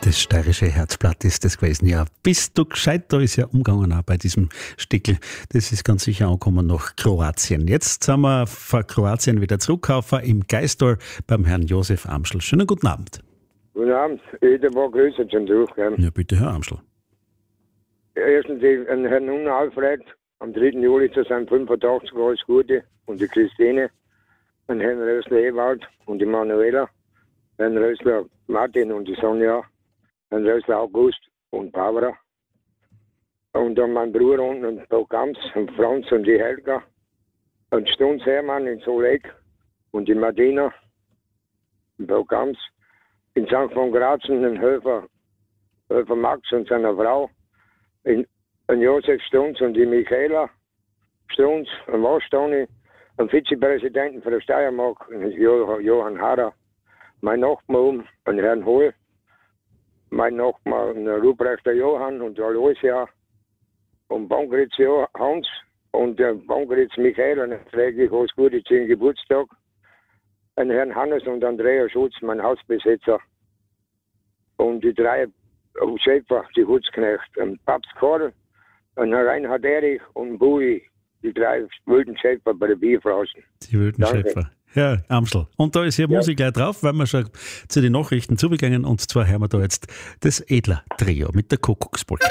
Das steirische Herzblatt ist das gewesen. Ja, bist du gescheit, da ist ja umgegangen auch bei diesem Stickel. Das ist ganz sicher angekommen nach Kroatien. Jetzt sind wir von Kroatien wieder zurückgekommen im Geistor beim Herrn Josef Amschel. Schönen guten Abend. Guten Abend, jeder war grüße zum Druck. Ja, bitte, Herr Amschel. Erstens den Herrn Unna Alfred am 3. Juli zu seinem 85 alles Gute und die Christine, den Herrn Rösler Ewald und die Manuela, Herrn Rösler Martin und die Sonja, Herrn Rösler August und Barbara. Und dann mein Bruder unten und Paul Kamps und Franz und die Helga und Stunz Hermann in Soleck und die Martina und Paul Kamps. In St. von Grazen den Höfer Max und seiner Frau. In Josef Stunz und die Michaela Stunz, ein Waschstoni, ein Vizepräsidenten für die Steiermark, Johann Harrer. Mein Nachbar, ein Herrn Hohl, mein Nachbar, ein Ruprechter Johann und Aloysia und Bankritz Hans und der Bankritz Michael, und träglich alles Gute zum Geburtstag. Ein Herrn Hannes und Andrea Schulz, mein Hausbesetzer. Und die drei Schäfer, die Hutzknecht, ein Papst Karl, ein Reinhard Erich und Bui, die drei wilden Schäfer bei der Bierflaschen. Die wilden Schäfer. Herr Amschel. Und da ist hier Musik gleich drauf, weil wir schon zu den Nachrichten zugegangen, und zwar hören wir da jetzt das Edler Trio mit der Kuckuckspolka.